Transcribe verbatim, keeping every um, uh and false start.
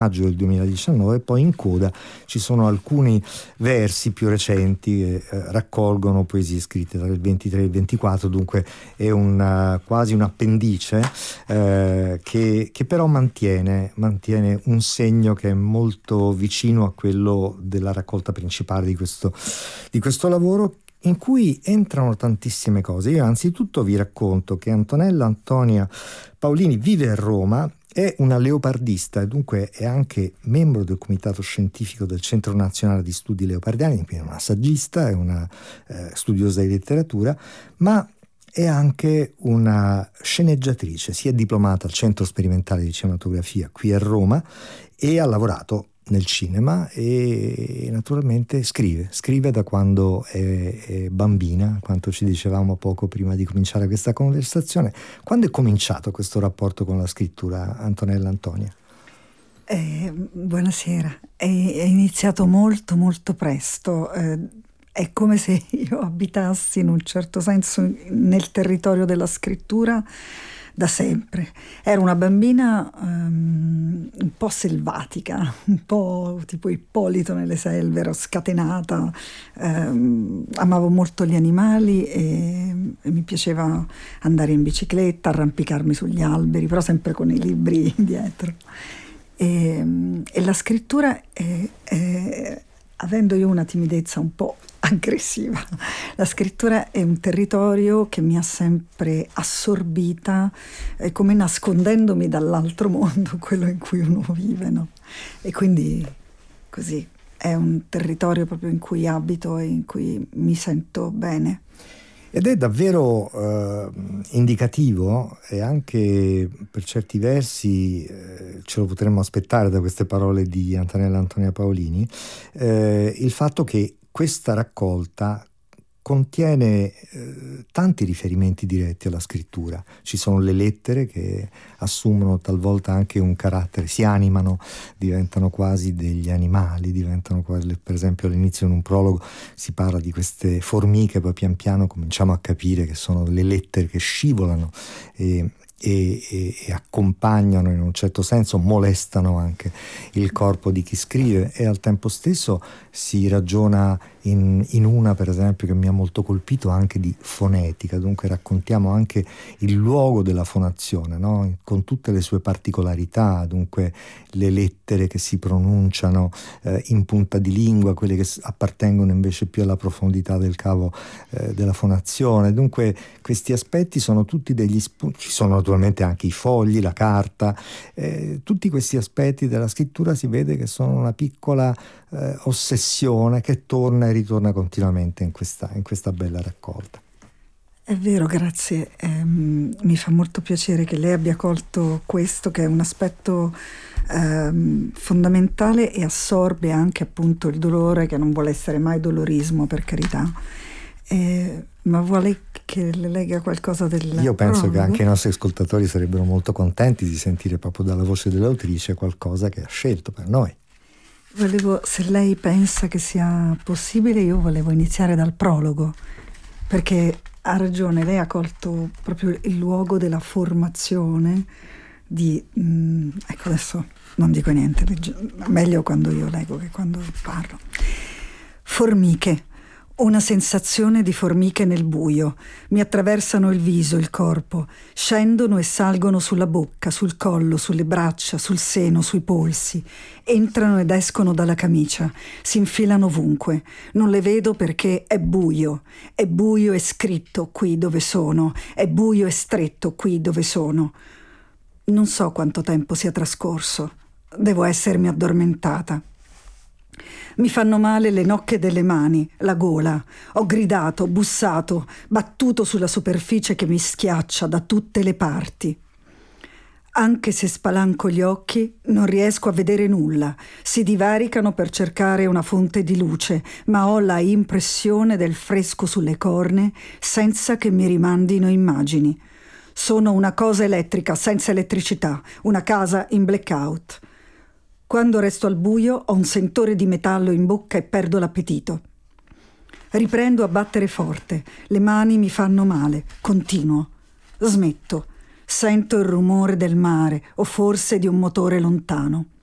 maggio del duemiladiciannove. Poi in coda ci sono alcuni versi più recenti che eh, raccolgono poesie scritte tra il ventitré e il ventiquattro, dunque è una, quasi un appendice eh, che, che però mantiene, mantiene un segno che è molto vicino a quello della raccolta principale di questo, di questo lavoro, in cui entrano tantissime cose. Io anzitutto vi racconto che Antonella Antonia Paolini vive a Roma, è una leopardista e dunque è anche membro del comitato scientifico del Centro Nazionale di Studi Leopardiani, quindi è una saggista, è una eh, studiosa di letteratura, ma è anche una sceneggiatrice. Si è diplomata al Centro Sperimentale di Cinematografia qui a Roma e ha lavorato nel cinema e naturalmente scrive, scrive da quando è, è bambina, quanto ci dicevamo poco prima di cominciare questa conversazione. Quando è cominciato questo rapporto con la scrittura, Antonella Antonia? Eh, buonasera, è, è iniziato molto molto presto, eh, è come se io abitassi in un certo senso nel territorio della scrittura da sempre. Ero una bambina um, un po' selvatica, un po' tipo Ippolito nelle selve, ero scatenata, um, amavo molto gli animali e, e mi piaceva andare in bicicletta, arrampicarmi sugli alberi, però sempre con i libri dietro. E, e la scrittura, è, è, avendo io una timidezza un po' aggressiva, la scrittura è un territorio che mi ha sempre assorbita, eh, come nascondendomi dall'altro mondo, quello in cui uno vive, no? E quindi così è un territorio proprio in cui abito e in cui mi sento bene. Ed è davvero eh, indicativo e anche per certi versi eh, ce lo potremmo aspettare da queste parole di Antonella Antonia Paolini, eh, il fatto che questa raccolta contiene eh, tanti riferimenti diretti alla scrittura. Ci sono le lettere che assumono talvolta anche un carattere, si animano, diventano quasi degli animali, diventano quasi, per esempio all'inizio in un prologo si parla di queste formiche, poi pian piano cominciamo a capire che sono le lettere che scivolano e E, e, e accompagnano, in un certo senso molestano anche il corpo di chi scrive, e al tempo stesso si ragiona in, in una, per esempio, che mi ha molto colpito, anche di fonetica. Dunque raccontiamo anche il luogo della fonazione, no? Con tutte le sue particolarità, dunque le lettere che si pronunciano eh, in punta di lingua, quelle che appartengono invece più alla profondità del cavo eh, della fonazione. Dunque questi aspetti sono tutti degli spunti. Ci sono naturalmente anche i fogli, la carta, eh, tutti questi aspetti della scrittura si vede che sono una piccola eh, ossessione che torna e ritorna continuamente in questa, in questa bella raccolta. È vero, grazie. Eh, mi fa molto piacere che lei abbia colto questo, che è un aspetto eh, fondamentale, e assorbe anche appunto il dolore, che non vuole essere mai dolorismo, per carità. Eh, ma vuole che le legga qualcosa del Io penso prologo? Che anche i nostri ascoltatori sarebbero molto contenti di sentire proprio dalla voce dell'autrice qualcosa che ha scelto per noi. Volevo, se lei pensa che sia possibile, io volevo iniziare dal prologo, perché ha ragione, lei ha colto proprio il luogo della formazione di mh, ecco, adesso non dico niente, meglio quando io leggo che quando parlo. Formiche. Una sensazione di formiche nel buio. Mi attraversano il viso, il corpo, scendono e salgono sulla bocca, sul collo, sulle braccia, sul seno, sui polsi. Entrano ed escono dalla camicia, si infilano ovunque. Non le vedo perché è buio. È buio e scritto qui dove sono. È buio e stretto qui dove sono. Non so quanto tempo sia trascorso. Devo essermi addormentata. Mi fanno male le nocche delle mani, la gola. Ho gridato, bussato, battuto sulla superficie che mi schiaccia da tutte le parti. Anche se spalanco gli occhi, non riesco a vedere nulla. Si divaricano per cercare una fonte di luce, ma ho la impressione del fresco sulle corne senza che mi rimandino immagini. Sono una cosa elettrica senza elettricità, una casa in blackout. Quando resto al buio ho un sentore di metallo in bocca e perdo l'appetito. Riprendo a battere forte, le mani mi fanno male, continuo. Smetto, sento il rumore del mare o forse di un motore lontano.